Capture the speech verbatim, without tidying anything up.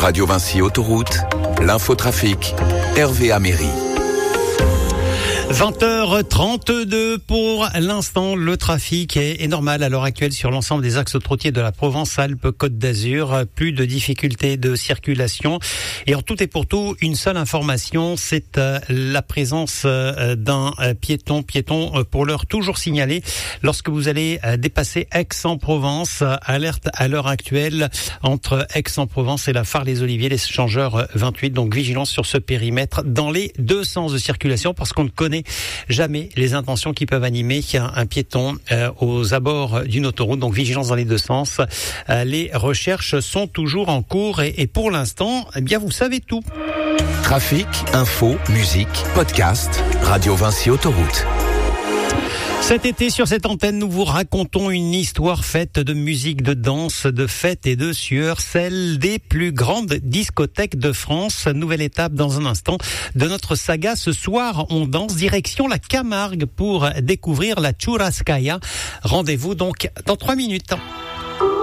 Radio Vinci Autoroute, l'infotrafic, Hervé Améry. vingt heures trente-deux pour l'instant, le trafic est, est normal à l'heure actuelle sur l'ensemble des axes autoroutiers de la Provence-Alpes-Côte d'Azur. Plus de difficultés de circulation. Et en tout et pour tout, une seule information, c'est euh, la présence euh, d'un euh, piéton, piéton euh, pour l'heure toujours signalé lorsque vous allez euh, dépasser Aix-en-Provence. Euh, alerte à l'heure actuelle entre Aix-en-Provence et la Phare-les-Oliviers, l'échangeur euh, vingt-huit. Donc vigilance sur ce périmètre dans les deux sens de circulation parce qu'on ne connaît jamais les intentions qui peuvent animer un, un piéton euh, aux abords d'une autoroute. Donc vigilance dans les deux sens. Euh, les recherches sont toujours en cours et, et pour l'instant, eh bien vous savez tout. Trafic, info, musique, podcast, Radio Vinci Autoroute. Cet été, sur cette antenne, nous vous racontons une histoire faite de musique, de danse, de fête et de sueur, celle des plus grandes discothèques de France. Nouvelle étape dans un instant de notre saga. Ce soir, on danse direction la Camargue pour découvrir la Churrascaia. Rendez-vous donc dans trois minutes.